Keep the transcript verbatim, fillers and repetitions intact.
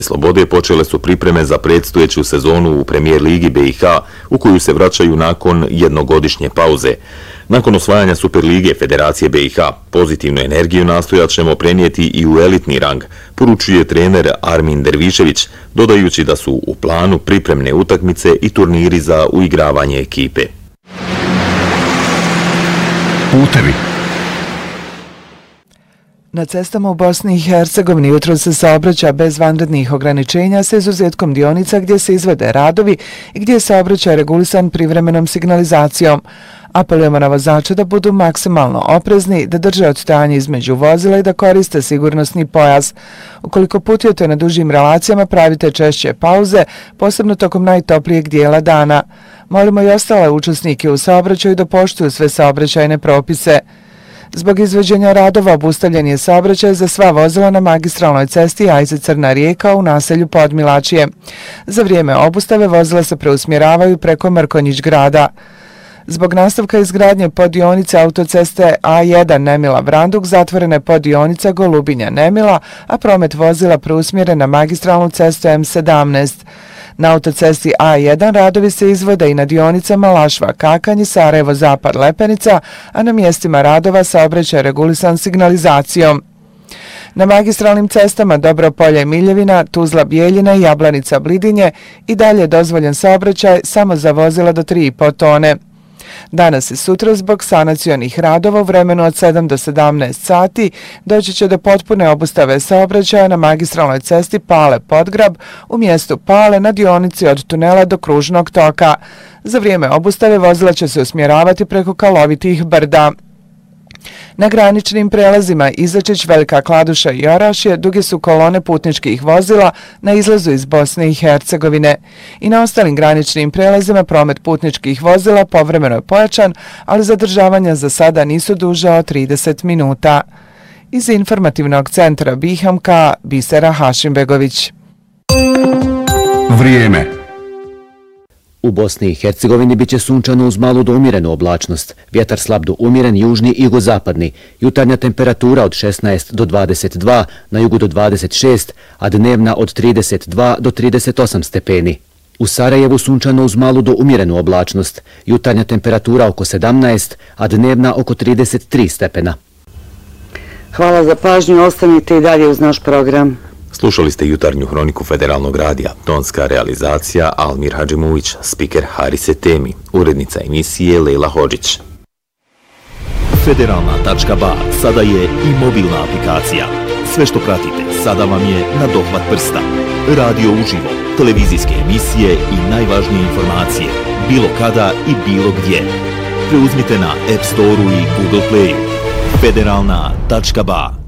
Slobode počele su pripreme za predstojeću sezonu u Premijer Ligi B i H, u koju se vraćaju nakon jednogodišnje pauze. Nakon osvajanja Superlige Federacije B i H, pozitivnu energiju nastojat ćemo prenijeti i u elitni rang, poručuje trener Armin Dervišević, dodajući da su u planu pripremne utakmice i turniri za uigravanje ekipe. Putevi. Na cestama u Bosni i Hercegovini jutro se saobraća bez vanrednih ograničenja sa izuzetkom dionica gdje se izvode radovi i gdje je saobraćaj regulisan privremenom signalizacijom. Apelujemo na vozače da budu maksimalno oprezni, da drže odstojanje između vozila i da koriste sigurnosni pojas. Ukoliko putujete na dužim relacijama, pravite češće pauze, posebno tokom najtoplijeg dijela dana. Molimo i ostale učesnike u saobraćaju da poštuju sve saobraćajne propise. Zbog izvođenja radova obustavljen je saobraćaj za sva vozila na magistralnoj cesti Ajze-Crna Rijeka u naselju Podmilačije. Za vrijeme obustave vozila se preusmjeravaju preko Mrkonjić grada. Zbog nastavka izgradnje poddionice autoceste A jedan Nemila-Branduk zatvorena je poddionica Golubinja-Nemila, a promet vozila preusmjeren na magistralnu cestu M sedamnaest. Na autocesti A jedan radovi se izvode i na dionicama Lašva-Kakanj i Sarajevo-Zapad-Lepenica, a na mjestima radova saobraćaj regulisan signalizacijom. Na magistralnim cestama Dobropolje-Miljevina, Tuzla-Bijeljina i Jablanica-Blidinje i dalje dozvoljen saobraćaj samo za vozila do tri i po tone. Danas i sutra zbog sanacionih radova u vremenu od sedam do sedamnaest sati doći će do potpune obustave saobraćaja na magistralnoj cesti Pale-Podgrab u mjestu Pale na dionici od tunela do Kružnog toka. Za vrijeme obustave vozila će se usmjeravati preko kalovitih brda. Na graničnim prelazima Izačić, Velika Kladuša i Orašje duge su kolone putničkih vozila na izlazu iz Bosne i Hercegovine. I na ostalim graničnim prelazima promet putničkih vozila povremeno je pojačan, ali zadržavanja za sada nisu duža od trideset minuta. Iz informativnog centra Bihamka, Bisera Hašimbegović. Vrijeme. U Bosni i Hercegovini biće sunčano uz malu do umjerenu oblačnost, vjetar slab do umjeren južni i jugozapadni, jutarnja temperatura od šesnaest do dvadeset dva, na jugu do dvadeset šest, a dnevna od trideset dva do trideset osam stepeni. U Sarajevu sunčano uz malu do umjerenu oblačnost, jutarnja temperatura oko sedamnaest, a dnevna oko trideset tri stepena. Hvala za pažnju, ostanite i dalje uz naš program. Slušali ste jutarnju hroniku Federalnog radija, tonska realizacija Almir Hadžimuvić, spiker Harise Temi, urednica emisije Lejla Hodžić. Federalna tačka ba sada je i mobilna aplikacija. Sve što pratite sada vam je na dohvat prsta. Radio uživo, televizijske emisije i najvažnije informacije, bilo kada i bilo gdje. Preuzmite na App Store-u i Google Play-u. Federalna tačka ba